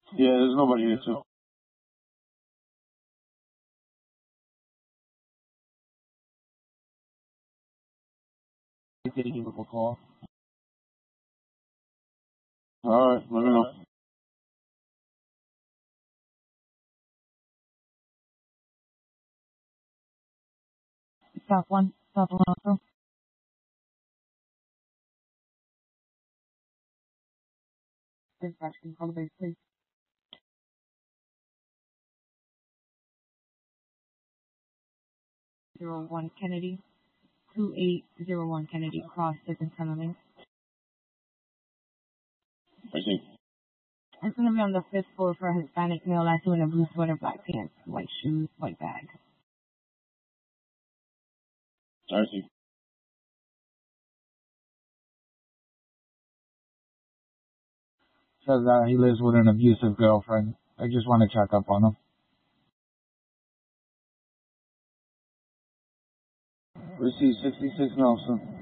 Yeah, there's nobody here too. Did he give a call? Alright, let me know. South 1, South Alonso. Dispatch, can you call the base, please? 01 Kennedy. 2801 Kennedy Cross, Dickens, Pennsylvania. I see. It's going to be on the 5th floor for a Hispanic male. I see in a blue sweater, black pants, white shoes, white bag. I see. Says he lives with an abusive girlfriend. I just want to check up on him. Receive 66 Nelson.